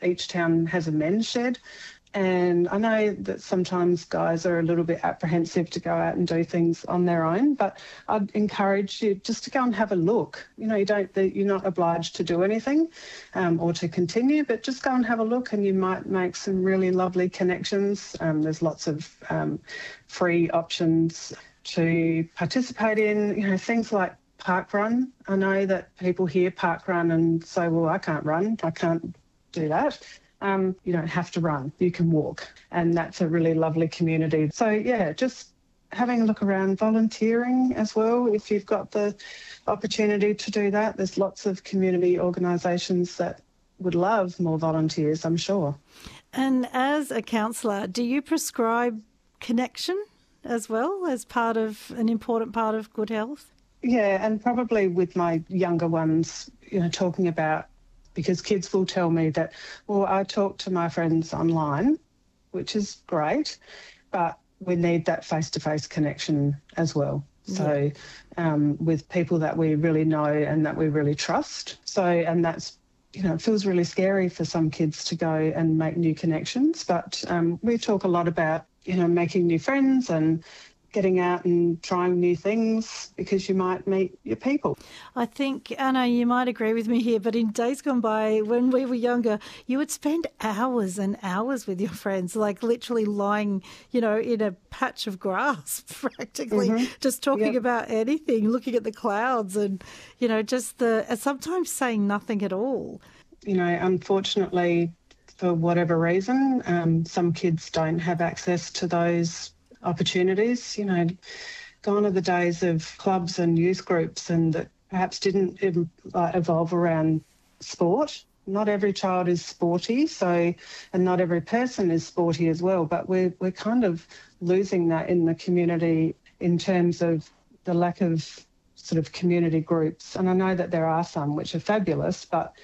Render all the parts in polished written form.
each town has a men's shed. And I know that sometimes guys are a little bit apprehensive to go out and do things on their own, but I'd encourage you just to go and have a look. You know, you're not obliged to do anything or to continue, but just go and have a look and you might make some really lovely connections. There's lots of free options to participate in, you know, things like park run. I know that people hear park run and say, well, I can't run, I can't do that. You don't have to run, you can walk, and that's a really lovely community. So, yeah, just having a look around, volunteering as well, if you've got the opportunity to do that. There's lots of community organisations that would love more volunteers, I'm sure. And as a counsellor, do you prescribe connection as well as an important part of good health? Yeah, and probably with my younger ones, you know, talking about, because kids will tell me that, well, I talk to my friends online, which is great, but we need that face-to-face connection as well. So with people that we really know and that we really trust. So, and that's, you know, it feels really scary for some kids to go and make new connections, but we talk a lot about, you know, making new friends and getting out and trying new things because you might meet your people. I think, Anna, you might agree with me here, but in days gone by, when we were younger, you would spend hours and hours with your friends, like literally lying, you know, in a patch of grass, practically, just talking about anything, looking at the clouds and, you know, just sometimes saying nothing at all. You know, unfortunately, for whatever reason, some kids don't have access to those opportunities. You know, gone are the days of clubs and youth groups and that perhaps didn't evolve around sport. Not every child is sporty, and not every person is sporty as well, but we're kind of losing that in the community in terms of the lack of sort of community groups. And I know that there are some which are fabulous, but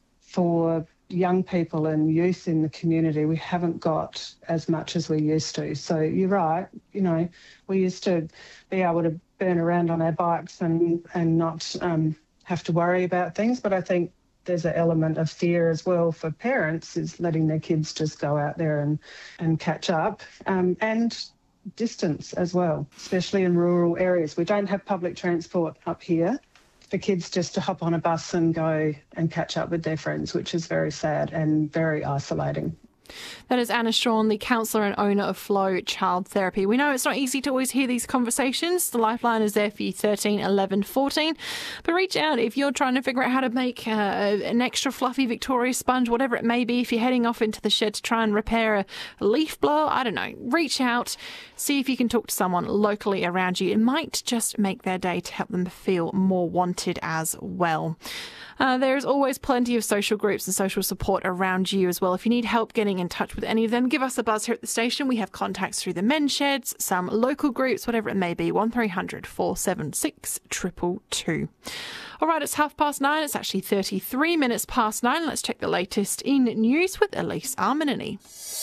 for young people and youth in the community, we haven't got as much as we used to. So you're right, you know, we used to be able to burn around on our bikes and not have to worry about things. But I think there's an element of fear as well for parents, is letting their kids just go out there and catch up, and distance as well, especially in rural areas. We don't have public transport up here for kids just to hop on a bus and go and catch up with their friends, which is very sad and very isolating. That is Anna Shawn, the counsellor and owner of Flow Child Therapy. We know it's not easy to always hear these conversations. The lifeline is there for you, 13 11 14. But reach out if you're trying to figure out how to make an extra fluffy Victoria sponge, whatever it may be. If you're heading off into the shed to try and repair a leaf blower, I don't know. Reach out, see if you can talk to someone locally around you. It might just make their day to help them feel more wanted as well. There's always plenty of social groups and social support around you as well. If you need help getting in touch with any of them, give us a buzz here at the station. We have contacts through the men's sheds, some local groups, whatever it may be. 1300 476 222. All right, it's 9:30. It's actually 33 minutes past 9. Let's check the latest in news with Elise Armanini.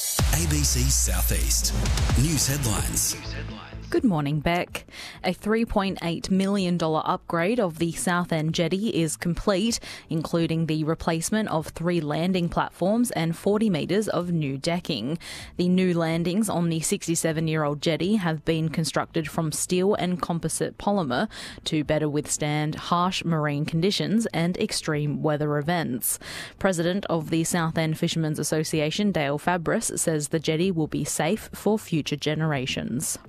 ABC Southeast News Headlines. Good morning, Beck. A $3.8 million upgrade of the South End jetty is complete, including the replacement of 3 landing platforms and 40 metres of new decking. The new landings on the 67-year-old jetty have been constructed from steel and composite polymer to better withstand harsh marine conditions and extreme weather events. President of the South End Fishermen's Association, Dale Fabris, says the jetty will be safe for future generations.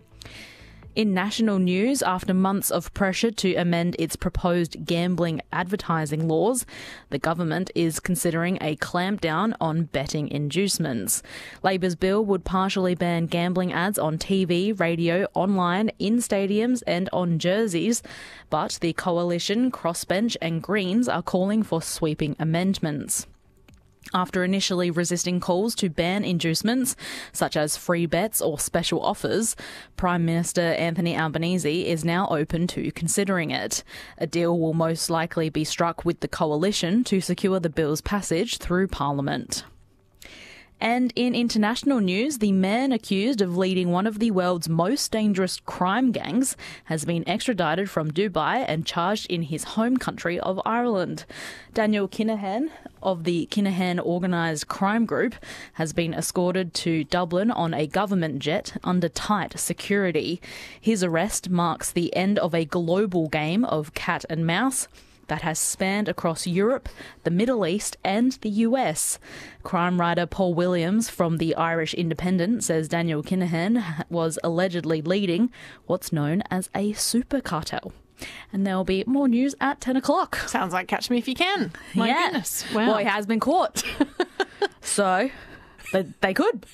In national news, after months of pressure to amend its proposed gambling advertising laws, the government is considering a clampdown on betting inducements. Labor's bill would partially ban gambling ads on TV, radio, online, in stadiums and on jerseys, but the Coalition, Crossbench and Greens are calling for sweeping amendments. After initially resisting calls to ban inducements, such as free bets or special offers, Prime Minister Anthony Albanese is now open to considering it. A deal will most likely be struck with the Coalition to secure the bill's passage through Parliament. And in international news, the man accused of leading one of the world's most dangerous crime gangs has been extradited from Dubai and charged in his home country of Ireland. Daniel Kinahan of the Kinahan Organised Crime Group has been escorted to Dublin on a government jet under tight security. His arrest marks the end of a global game of cat and mouse that has spanned across Europe, the Middle East and the US. Crime writer Paul Williams from the Irish Independent says Daniel Kinahan was allegedly leading what's known as a super cartel. And there'll be more news at 10 o'clock. Sounds like Catch Me If You Can. My goodness. Wow. Well, he has been caught. So they could.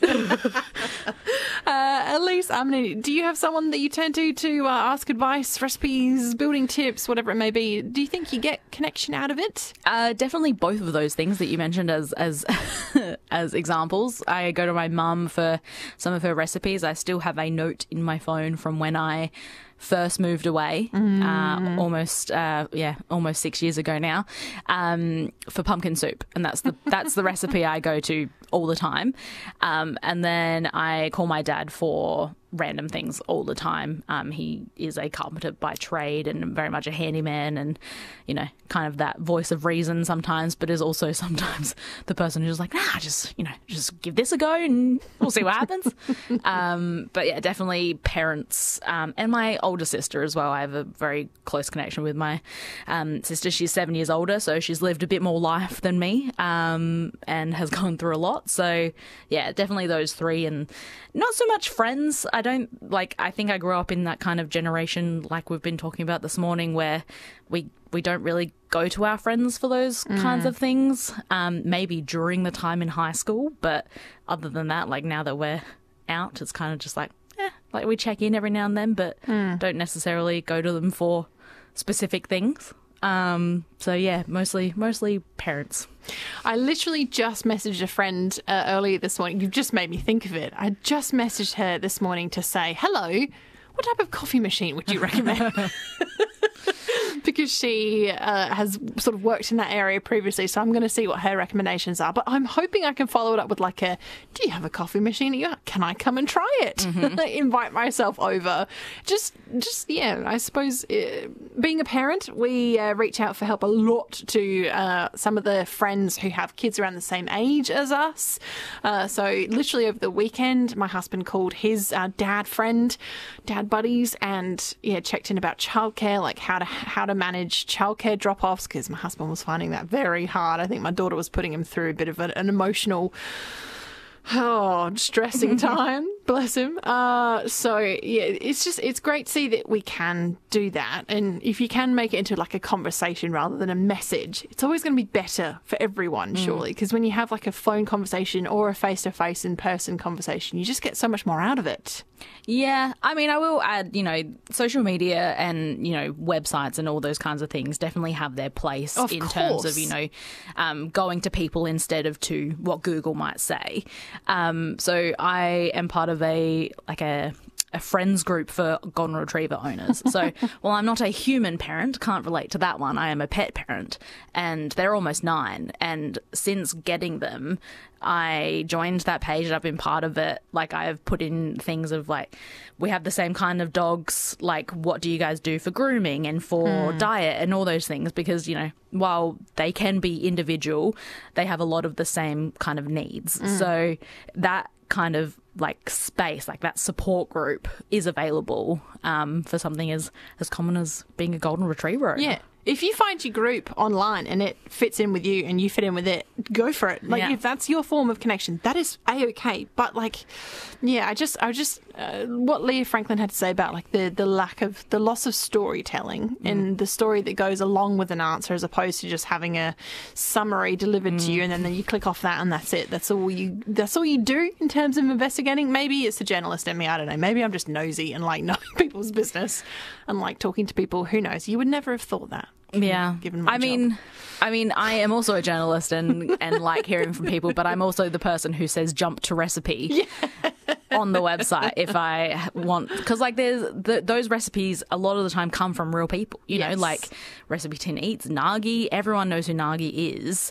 Elise, do you have someone that you turn to ask advice, recipes, building tips, whatever it may be? Do you think you get connection out of it? Definitely both of those things that you mentioned as as examples. I go to my mum for some of her recipes. I still have a note in my phone from when I first moved away, almost 6 years ago now, for pumpkin soup, and that's the recipe I go to all the time. And then I call my dad for random things all the time. He is a carpenter by trade and very much a handyman, and kind of that voice of reason sometimes, but is also sometimes the person who's like, just give this a go and we'll see what happens. But yeah, definitely parents, and my older sister as well. I have a very close connection with my sister. She's 7 years older, so she's lived a bit more life than me, and has gone through a lot. So yeah, definitely those three, and not so much friends. I think I grew up in that kind of generation, like we've been talking about this morning, where we don't really go to our friends for those kinds of things. Maybe during the time in high school, but other than that, like now that we're out, it's kind of just like we check in every now and then, but don't necessarily go to them for specific things. So yeah, mostly parents. I literally just messaged a friend earlier this morning. You've just made me think of it. I just messaged her this morning to say, hello, what type of coffee machine would you recommend? Because she has sort of worked in that area previously, so I'm going to see what her recommendations are. But I'm hoping I can follow it up with do you have a coffee machine? Can I come and try it? Mm-hmm. Invite myself over. Just I suppose being a parent, we reach out for help a lot to some of the friends who have kids around the same age as us. So literally over the weekend, my husband called his dad buddies, and checked in about childcare, like how to manage childcare drop-offs, because my husband was finding that very hard. I think my daughter was putting him through a bit of an emotional, stressing time. Bless him. So yeah, it's great to see that we can do that. And if you can make it into like a conversation rather than a message, it's always going to be better for everyone, surely. Because when you have like a phone conversation or a face-to-face in-person conversation, you just get so much more out of it. Yeah, I mean, I will add, social media and, websites and all those kinds of things definitely have their place terms of, going to people instead of to what Google might say. So I am part of a friends group for golden retriever owners. So while I'm not a human parent, can't relate to that one, I am a pet parent, and they're almost 9. And since getting them, I joined that page and I've been part of it. Like, I have put in things of we have the same kind of dogs. Like, what do you guys do for grooming and for diet and all those things? Because, while they can be individual, they have a lot of the same kind of needs. So that kind of space, like that support group, is available for something as common as being a golden retriever. Yeah. If you find your group online and it fits in with you and you fit in with it, go for it. If that's your form of connection, that is A-okay. But I just what Leah Franklin had to say about the loss of storytelling and the story that goes along with an answer, as opposed to just having a summary delivered to you and then you click off that and that's it. That's all you do in terms of investigating. Maybe it's the journalist in me. I don't know. Maybe I'm just nosy and knowing people's business and talking to people. Who knows? You would never have thought that. Yeah, given my job. I mean, I am also a journalist and like hearing from people, but I'm also the person who says jump to recipe on the website if I want, because there's those recipes a lot of the time come from real people. You know, like Recipe Tin Eats, Nagi. Everyone knows who Nagi is.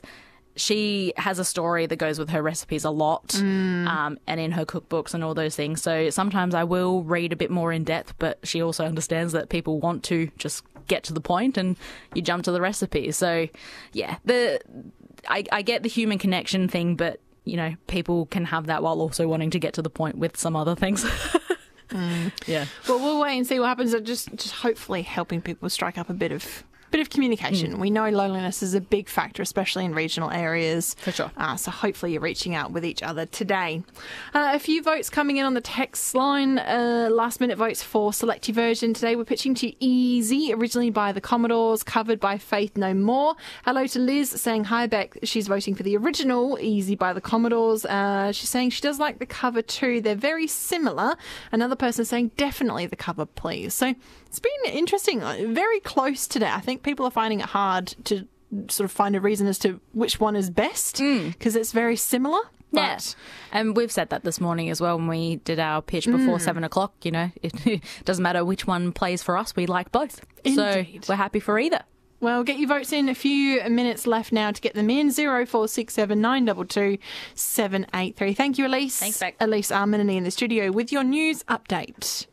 she has a story that goes with her recipes a lot, and in her cookbooks and all those things. So sometimes I will read a bit more in depth, but she also understands that people want to just get to the point and you jump to the recipe. So, yeah, I get the human connection thing, but, you know, people can have that while also wanting to get to the point with some other things. Yeah. Well, we'll wait and see what happens. Just hopefully helping people strike up a bit of communication. We know loneliness is a big factor, especially in regional areas. For sure. So hopefully you're reaching out with each other today. A few votes coming in on the text line. Last minute votes for Select Your Version today. We're pitching to Easy, originally by the Commodores, covered by Faith No More. Hello to Liz, saying hi, Beck. She's voting for the original, Easy by the Commodores. She's saying she does like the cover too. They're very similar. Another person saying definitely the cover, please. So it's been interesting, very close today. I think people are finding it hard to sort of find a reason as to which one is best because it's very similar. Yeah, and we've said that this morning as well when we did our pitch before 7 o'clock. You know, it doesn't matter which one plays for us. We like both. Indeed. So we're happy for either. Well, get your votes in. A few minutes left now to get them in. 0467 922 783. Thank you, Elise. Thanks, Beck. Elise Arminini in the studio with your news update.